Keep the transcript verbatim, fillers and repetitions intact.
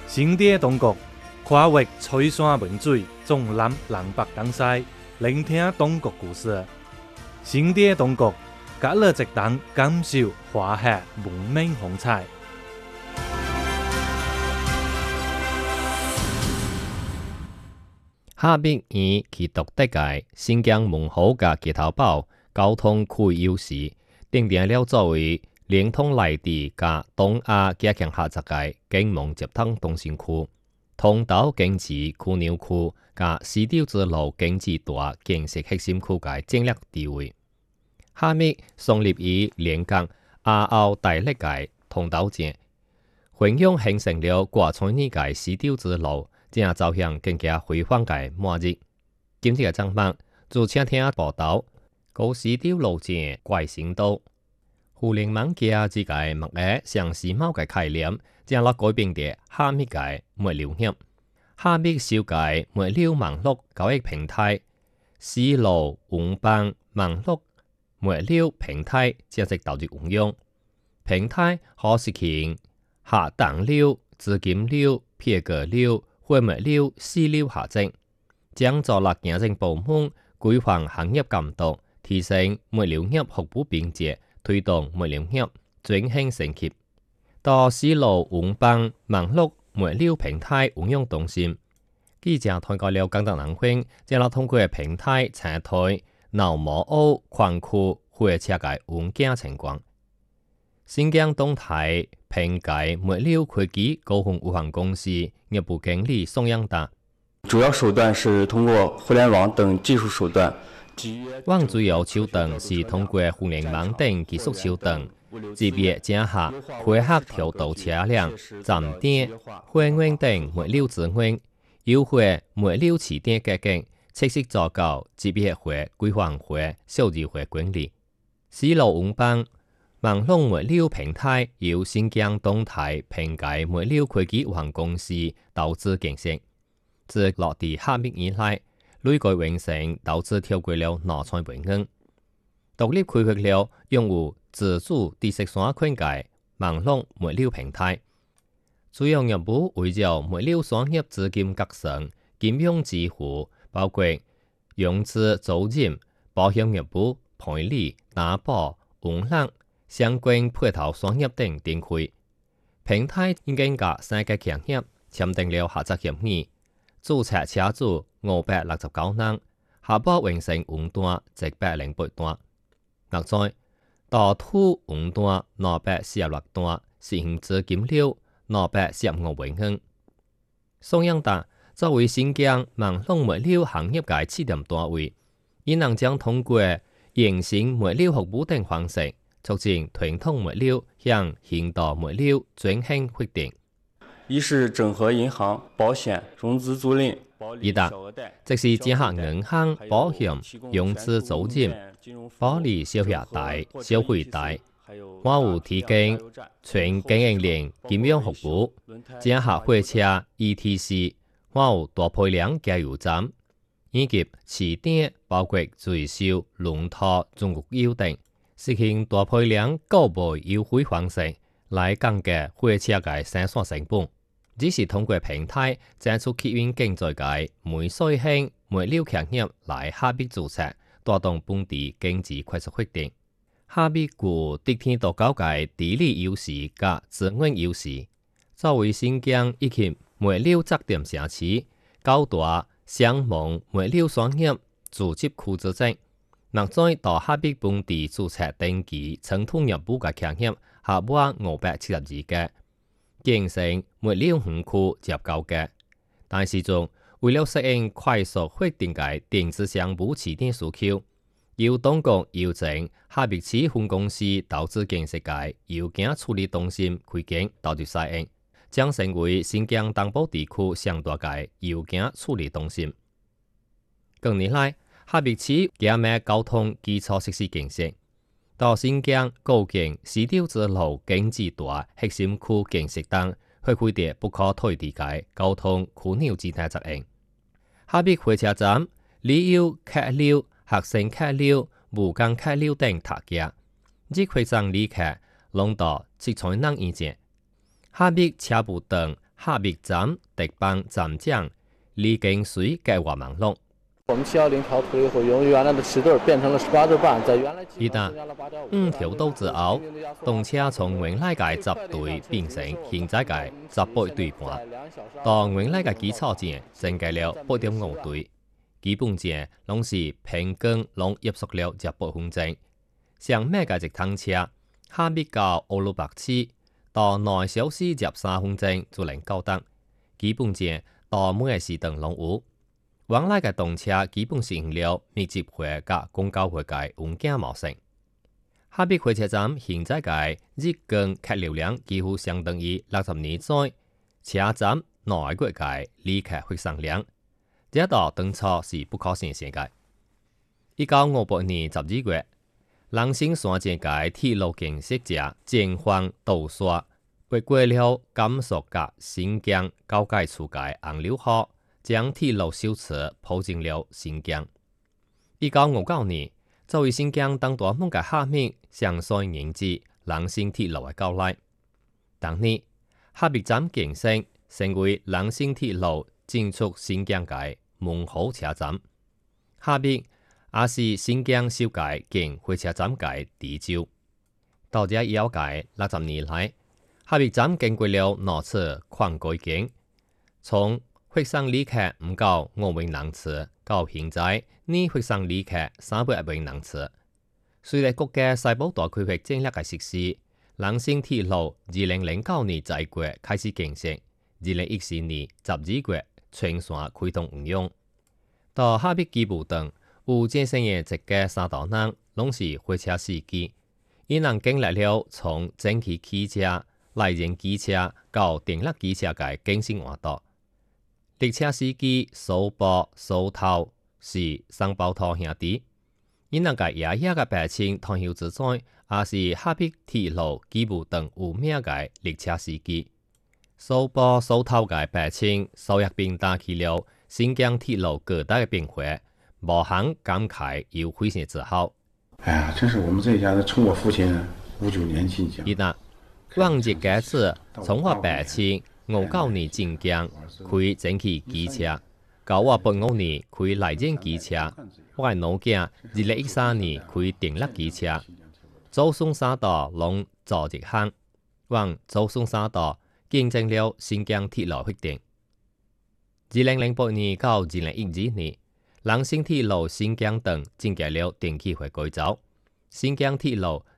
新店东国跨越翠山文水，纵南南北东西，聆听东国故事。新店东国，隔了一档感受华夏文明风采。 哈密以其独特嘅新疆文化嘅街头堡交通区优势，定定了作为连通内地加东亚加强合作嘅经贸接通中心区、通道经济枢纽区加丝绸之路经济带建设核心区嘅战略地位。哈密创立于连江亚欧大陆嘅通道前，分享形成了过千年嘅丝绸之路。正走向更加辉煌嘅末日。今日嘅节目就请听报道，高丝绸路線怪聲道，互聯網嘅之間物嘅上時髦嘅概念，正落改變嘅哈密嘅物流業。哈密小嘅物流網絡交易平台，絲路運辦網絡物流平台正式投入運用。平台可實現下單流、資金流、票據流、貨物流、私流下證，將助力行政部門規範行業監督，提升物流業服務品質，推動物流業轉型升級。到絲路運辦網絡物流平台運用中心，記者通過了廣東南區，將通過平台查睇鬧摩歐礦區貨車嘅運檢情況。新疆東台平解物流科技高雄有限公司業務經理宋陽達， 主要手段是通過互聯網等技術手段。 網主要手段是通過互聯網等技術手段，級別整合配合調度車輛、站點、貨運等物流資源，優化物流起點價格，切實做到級別化、規範化、數字化管理。絲路運辦網絡物流平台由新疆東台平解物流科技有限公司投資建設，自落地哈密以來，累計完成投資超過了兩千萬元，獨立開發了擁有自主知識產權嘅網絡物流平台。主要業務圍繞物流產業資金革新、金融支付，包括融資租賃、保險業務、賠利、擔保、運糧、相關配套產業等展開。平台已經甲三個企業簽訂了合作協議，註冊車主五百六十九人，下波完成運單一百零八單。另外，大土運單兩百四十六單，實行資金流兩百四十五萬元。宋陽達作為新疆網絡物流行業嘅起點單位，伊能將通過現行物流服務等方式，促進傳統物流向現代物流轉型發展。 一是整合銀行、保險、融資租賃、 二達，即是結合銀行、保險、融資租賃、保利消費貸、消費貸，還有提供全經營鏈金融服務，結合貨車 E T C， 還有大批量加油站，以及起點包括最少、龍頭、中國油等。實行大批量購買優惠方式來降低貨車嘅生產成本，只是通過平台產出客運競賽嘅每水興物流企業來哈密註冊，帶動本地經濟快速發展。哈密具得天獨厚嘅地理優勢加資源優勢，作為新疆以及物流重點城市，較大商貿物流產業組織區之爭。目前到哈密本地註冊登記長途業務嘅企業下滿五百七十二個，形成物流園區接夠嘅。但是仲為了適應快速發展嘅電子商務起點需求，由當局邀請哈密市分公司投資建設嘅郵件處理中心開建投入使用，將成為新疆東部地區上大嘅郵件處理中心。近年來，哈密市加碼交通基礎設施建設，到新疆構建絲綢之路經濟帶核心區建設等，發揮着不可替代嘅交通樞紐基體作用。哈密火車站旅遊客流、學生客流、無工客流等特價，日會上旅客攏到七千人以上。哈密車務等哈密站特帮站长李景水计划网络。 我们七幺零条土里会由原来的七对变成了十八对半，在原来伊达五條道之後，動車從原來嘅十隊變成現在嘅十八隊半。當原來嘅基礎上增加了八點五隊，基本上攏是平均攏約束了十八分鐘。像每個一趟車，哈密到奧魯白市，到兩小時十三分鐘就能到達。基本上到每個時段攏有。往來嘅動車基本實行了密集會甲公交會嘅運行模式。哈密火車站現在嘅日均客流量幾乎相當於六十年前車站內國嘅旅客活動量，這道當初是不可想象嘅。一九五八年十二月，人生山間嘅鐵路建設者前方盜刷，越過了甘肅甲新疆交界處嘅洪流河。將鐵路修持鋪進了新疆。一九五九年，作為新疆當大門嘅哈密詳細研製人新鐵路嘅構內。當年，哈密站建成，成為人新鐵路進出新疆嘅門戶車站。哈密也是新疆首屆建火車站嘅地州。到這以後嘅六十年來，哈密站經過了多次擴改建，從活送旅客唔夠五萬人次，到現在呢活送旅客三百一萬人次。隨着國家西部大區域戰略嘅實施，人新鐵路二零零九年十一月開始建設，二零一四年十二月全線開通運用。到哈密基部段有健身嘅一個三道人，攏是火車司機，伊能經歷了從蒸汽機車、內燃機車到電力機車嘅更新換道。列車司機蘇波、蘇濤是雙胞胎兄弟，因能個爺爺嘅白親退休之前，也是哈密鐵路基部段有名嘅列車司機。蘇波、蘇濤嘅白親蘇一並打起了新疆鐵路巨大嘅變化，無限感慨又非常自豪。 哎呀，真是我們這一家的，從我父親五九年進疆。 伊達往日開始，從我白親五九年進疆開蒸汽機車，到我八五年開內燃機車，我嘅老囝二零一三年開電力機車，祖孫三代攏做一項，往祖孫三代見證了新疆鐵路發展。二零零八年到二零一二年，人新鐵路新疆段進行了電氣化改造，新疆鐵路